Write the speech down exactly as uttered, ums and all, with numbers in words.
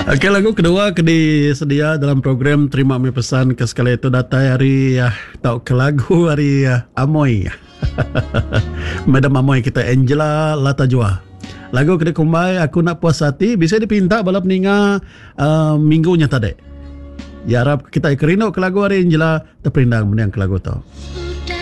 Okey, lagu kedua kedi sedia dalam program Terima Mi Pesan ke sekali itu datai hari ya, tau ke lagu hari ya, Amoy. Madam Amoy kita Angela Latajua. Lagu kedi kumbai aku nak puas hati bisa dipinta balap ninga uh, minggunya tadi. Ya harap kita kerino ke lagu hari Angela terperindang menang ke lagu tu.